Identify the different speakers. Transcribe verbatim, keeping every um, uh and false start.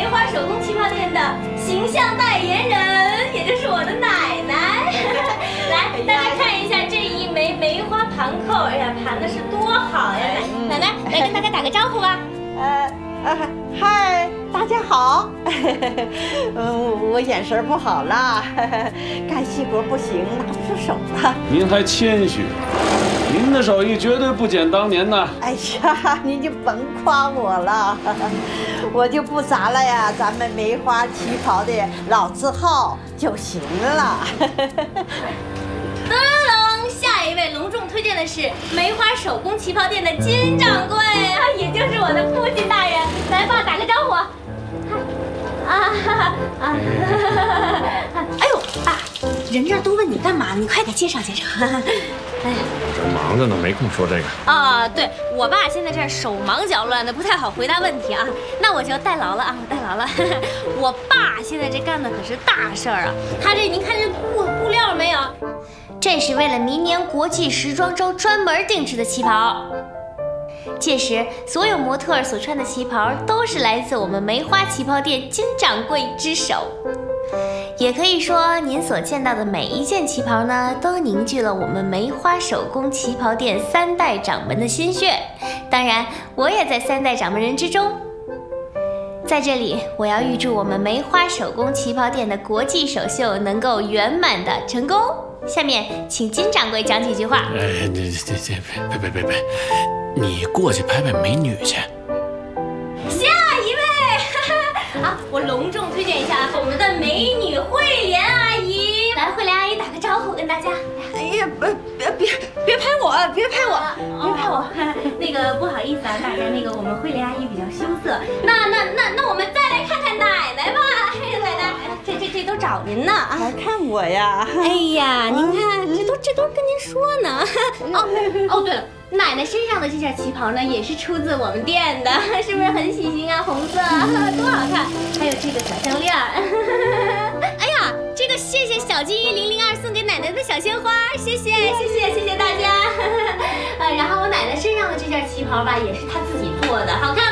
Speaker 1: 梅花手工旗袍店的形象代言人，也就是我的奶奶。来，大家看一下这一枚梅花盘扣，哎呀，盘的是多好呀！奶奶，来跟大家打个招呼吧。
Speaker 2: 呃呃，嗨，大家好。嗯，我眼神不好了，干细活不行，拿不出手了。
Speaker 3: 您还谦虚，您的手艺绝对不减当年呐。
Speaker 2: 哎呀，您就甭夸我了，我就不砸了呀，咱们梅花旗袍的老字号就行了。
Speaker 1: 噔噔，下一位隆重推荐的是梅花手工旗袍店的金掌柜，也就是我的父亲大人，来帮我打个招呼。啊哈哈啊！哎呦，爸，人这都问你干嘛？你快给介绍介绍。哎，
Speaker 4: 我这忙着呢，没空说这个。
Speaker 1: 啊，对我爸现在这手忙脚乱的，不太好回答问题啊。那我就代劳了啊，我代劳了。我爸现在这干的可是大事儿啊，他这您看这布布料没有？这是为了明年国际时装周专门定制的旗袍。届时，所有模特儿所穿的旗袍都是来自我们梅花旗袍店金掌柜之手。也可以说，您所见到的每一件旗袍呢，都凝聚了我们梅花手工旗袍店三代掌门的心血。当然，我也在三代掌门人之中。在这里，我要预祝我们梅花手工旗袍店的国际首秀能够圆满的成功。下面，请金掌柜讲几句话。
Speaker 4: 哎，这这这，别别别别，你过去拍拍美女去。
Speaker 1: 下一位，啊，我隆重推荐一下我们的美女慧莲阿姨。来，慧莲阿姨打个招呼，跟大家。
Speaker 2: 哎呀，别别别别拍我，别拍我，别拍我。
Speaker 1: 那个不好意思啊，大家，那个我们慧莲阿姨比较羞涩。那那那那我们再来看看奶奶吧。奶奶，这这这都找您呢啊！
Speaker 2: 还看我呀？
Speaker 1: 哎呀，您看，这都这都跟您说呢。哦哦，对了。奶奶身上的这件旗袍呢，也是出自我们店的，是不是很喜庆啊？红色，多好看！还有这个小项链哎呀，这个谢谢小金鱼零零二送给奶奶的小鲜花，谢谢谢谢谢谢大家。呃，然后我奶奶身上的这件旗袍吧，也是她自己做的，好看